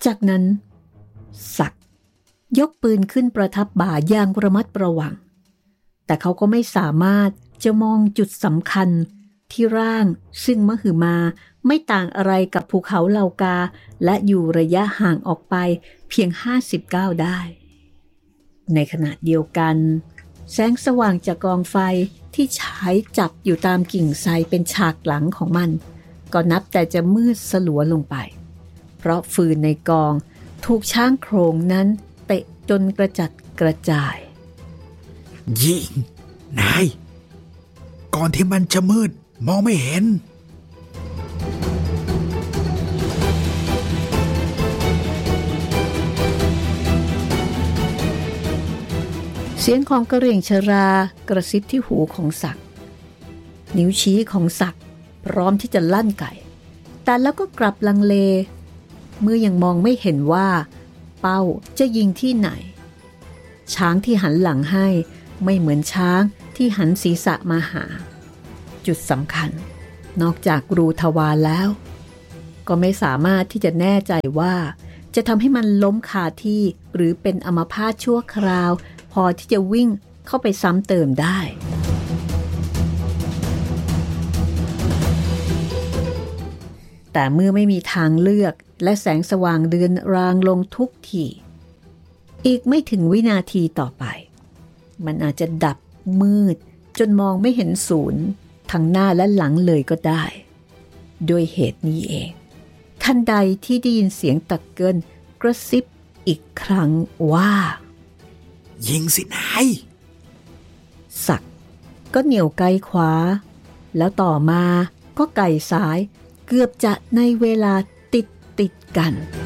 จากนั้นศักดิ์ยกปืนขึ้นประทับบ่าอย่างระมัดระวังแต่เขาก็ไม่สามารถจะมองจุดสำคัญที่ร่างซึ่งมหึมาไม่ต่างอะไรกับภูเขาเหล่ากาและอยู่ระยะห่างออกไปเพียง59ได้ในขณะเดียวกันแสงสว่างจากกองไฟที่ฉายจับอยู่ตามกิ่งไทรเป็นฉากหลังของมันก็นับแต่จะมืดสลัวลงไปเพราะฟืนในกองถูกช้างโครงนั้นเตะจนกระจัดกระจายยิงนายก่อนที่มันจะมืดมองไม่เห็นเสียงของกระเหรี่ยงชรากระซิบที่หูของศักดิ์นิ้วชี้ของศักดิ์พร้อมที่จะลั่นไก่แต่แล้วก็กลับลังเลเมื่อยังมองไม่เห็นว่าเป้าจะยิงที่ไหนช้างที่หันหลังให้ไม่เหมือนช้างที่หันศีรษะมาหาจุดสำคัญนอกจากรูทวารแล้วก็ไม่สามารถที่จะแน่ใจว่าจะทำให้มันล้มคาที่หรือเป็นอัมพาตชั่วคราวพอที่จะวิ่งเข้าไปซ้ำเติมได้แต่เมื่อไม่มีทางเลือกและแสงสว่างเดือนรางลงทุกทีอีกไม่ถึงวินาทีต่อไปมันอาจจะดับมืดจนมองไม่เห็นศูนย์ทั้งหน้าและหลังเลยก็ได้ด้วยเหตุนี้เองทันใดที่ได้ยินเสียงตะเกินกระซิบอีกครั้งว่ายิงสินายศักดิ์ก็เหนี่ยวไกขวาแล้วต่อมาก็ไก่ซ้ายเกือบจะในเวลาติดกัน